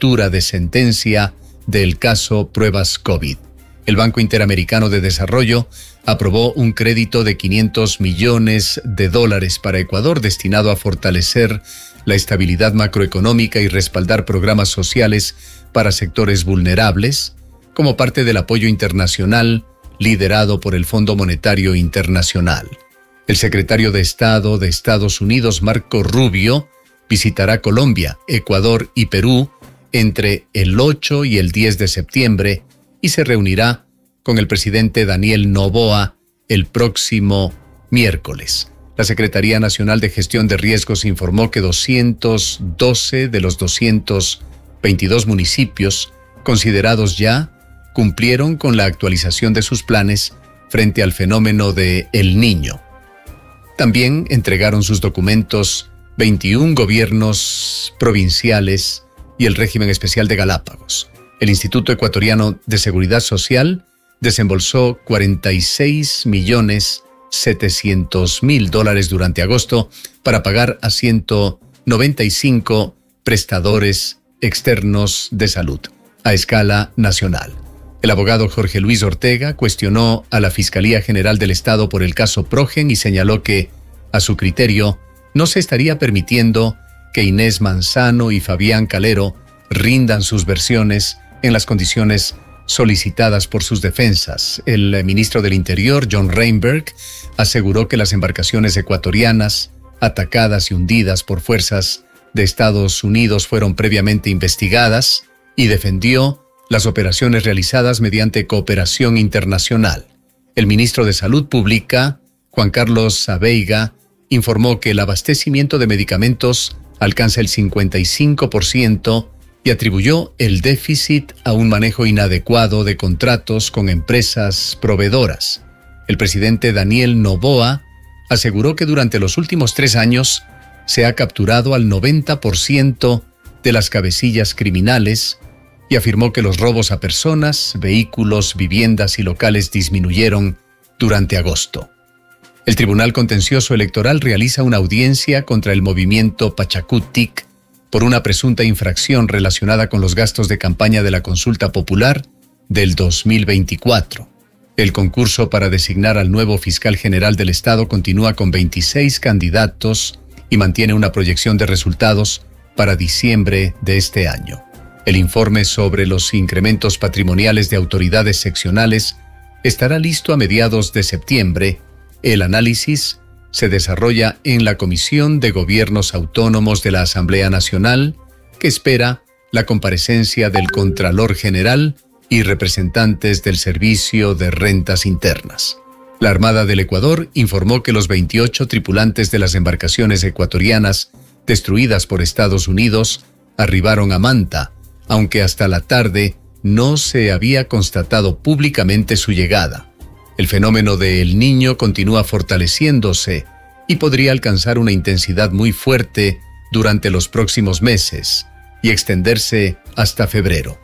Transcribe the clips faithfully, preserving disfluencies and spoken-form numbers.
lectura de sentencia del caso Pruebas COVID. El Banco Interamericano de Desarrollo aprobó un crédito de quinientos millones de dólares para Ecuador destinado a fortalecer la estabilidad macroeconómica y respaldar programas sociales para sectores vulnerables, como parte del apoyo internacional liderado por el Fondo Monetario Internacional. El secretario de Estado de Estados Unidos, Marco Rubio, visitará Colombia, Ecuador y Perú entre el ocho y el diez de septiembre y se reunirá con el presidente Daniel Noboa el próximo miércoles. La Secretaría Nacional de Gestión de Riesgos informó que doscientos doce de los doscientos veintidós municipios considerados ya cumplieron con la actualización de sus planes frente al fenómeno de El Niño. También entregaron sus documentos veintiún gobiernos provinciales y el régimen especial de Galápagos. El Instituto Ecuatoriano de Seguridad Social desembolsó cuarenta y seis millones setecientos mil dólares durante agosto para pagar a ciento noventa y cinco prestadores externos de salud a escala nacional. El abogado Jorge Luis Ortega cuestionó a la Fiscalía General del Estado por el caso Progen y señaló que, a su criterio, no se estaría permitiendo que Inés Manzano y Fabián Calero rindan sus versiones en las condiciones solicitadas por sus defensas. El ministro del Interior, John Reinberg, aseguró que las embarcaciones ecuatorianas, atacadas y hundidas por fuerzas de Estados Unidos, fueron previamente investigadas y defendió las operaciones realizadas mediante cooperación internacional. El ministro de Salud Pública, Juan Carlos Sabeiga, informó que el abastecimiento de medicamentos alcanza el cincuenta y cinco por ciento y atribuyó el déficit a un manejo inadecuado de contratos con empresas proveedoras. El presidente Daniel Noboa aseguró que durante los últimos tres años se ha capturado al noventa por ciento de las cabecillas criminales y afirmó que los robos a personas, vehículos, viviendas y locales disminuyeron durante agosto. El Tribunal Contencioso Electoral realiza una audiencia contra el movimiento Pachacutic por una presunta infracción relacionada con los gastos de campaña de la consulta popular del dos mil veinticuatro. El concurso para designar al nuevo fiscal general del Estado continúa con veintiséis candidatos y mantiene una proyección de resultados para diciembre de este año. El informe sobre los incrementos patrimoniales de autoridades seccionales estará listo a mediados de septiembre. El análisis se desarrolla en la Comisión de Gobiernos Autónomos de la Asamblea Nacional, que espera la comparecencia del Contralor General y representantes del Servicio de Rentas Internas. La Armada del Ecuador informó que los veintiocho tripulantes de las embarcaciones ecuatorianas destruidas por Estados Unidos arribaron a Manta, aunque hasta la tarde no se había constatado públicamente su llegada. El fenómeno de El Niño continúa fortaleciéndose y podría alcanzar una intensidad muy fuerte durante los próximos meses y extenderse hasta febrero.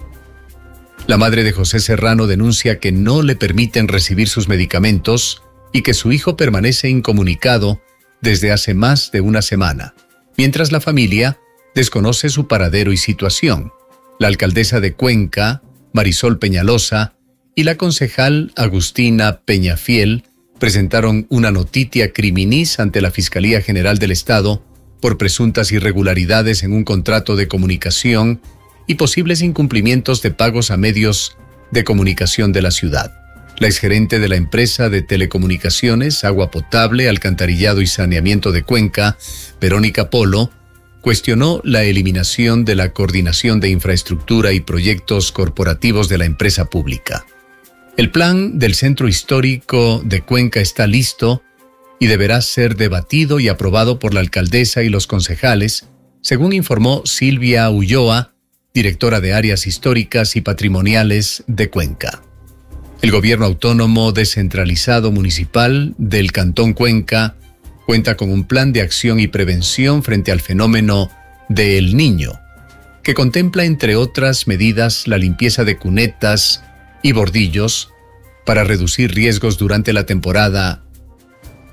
La madre de José Serrano denuncia que no le permiten recibir sus medicamentos y que su hijo permanece incomunicado desde hace más de una semana, mientras la familia desconoce su paradero y situación. La alcaldesa de Cuenca, Marisol Peñalosa, y la concejal Agustina Peñafiel presentaron una notitia criminis ante la Fiscalía General del Estado por presuntas irregularidades en un contrato de comunicación y posibles incumplimientos de pagos a medios de comunicación de la ciudad. La exgerente de la empresa de telecomunicaciones, agua potable, alcantarillado y saneamiento de Cuenca, Verónica Polo, cuestionó la eliminación de la coordinación de infraestructura y proyectos corporativos de la empresa pública. El plan del Centro Histórico de Cuenca está listo y deberá ser debatido y aprobado por la alcaldesa y los concejales, según informó Silvia Ulloa, directora de Áreas Históricas y Patrimoniales de Cuenca. El gobierno autónomo descentralizado municipal del Cantón Cuenca cuenta con un plan de acción y prevención frente al fenómeno de El Niño, que contempla, entre otras medidas, la limpieza de cunetas y bordillos para reducir riesgos durante la temporada